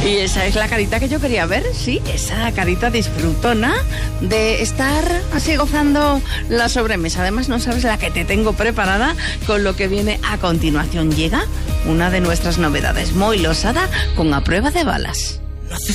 Y esa es la carita que yo quería ver, sí, esa carita disfrutona de estar así gozando la sobremesa. Además, no sabes la que te tengo preparada con lo que viene a continuación. Llega una de nuestras novedades, muy losada, con A Prueba de Balas. No hace